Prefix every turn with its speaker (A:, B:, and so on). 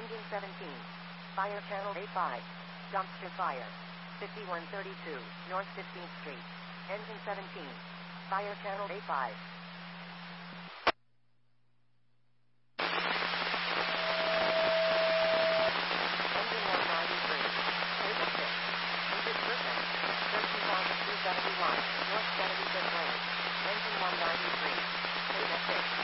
A: Engine 17. Fire channel A5. Dumpster fire. 5132, North 15th Street. Engine 17. Fire channel A5. Engine 193. Table 6. Engine Griffin. 13,271, North 75th Lane. Engine 193. Table 6.